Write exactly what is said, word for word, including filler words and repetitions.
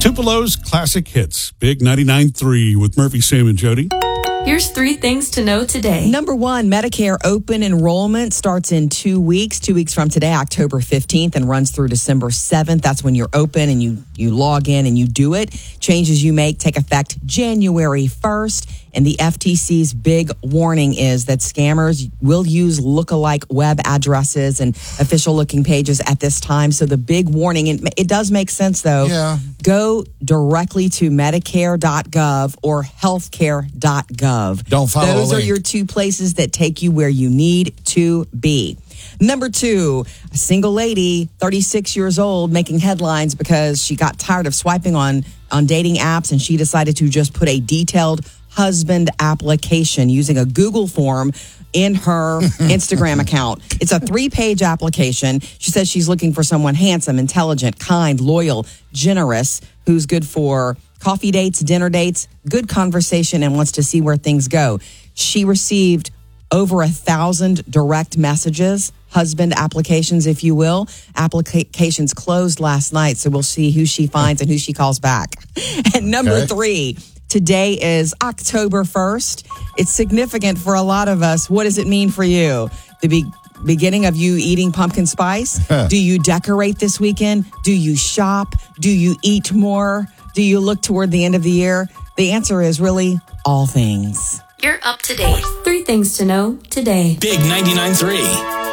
Tupelo's Classic Hits. Big ninety-nine point three with Murphy, Sam, and Jody. Here's three things to know today. Number one, Medicare open enrollment starts in two weeks, two weeks from today, October fifteenth, and runs through December seventh. That's when you're open and you, you log in and you do it. Changes you make take effect January first. And the F T C's big warning is that scammers will use lookalike web addresses and official-looking pages at this time. So the big warning, and it does make sense, though. Yeah. Go directly to medicare dot gov or healthcare dot gov. Don't follow Those a are link. your two places that take you where you need to be. Number two, a single lady, thirty-six years old, making headlines because she got tired of swiping on, on dating apps and she decided to just put a detailed husband application using a Google form in her Instagram account. It's a three-page application. She says she's looking for someone handsome, intelligent, kind, loyal, generous, who's good for coffee dates, dinner dates, good conversation, and wants to see where things go. She received over a thousand direct messages, husband applications, if you will. Applications closed last night, so we'll see who she finds and who she calls back. And number Okay. three, today is October first. It's significant for a lot of us. What does it mean for you? The be- beginning of you eating pumpkin spice? Do you decorate this weekend? Do you shop? Do you eat more? Do you look toward the end of the year? The answer is really all things. You're up to date. Three things to know today. Big ninety-nine point three.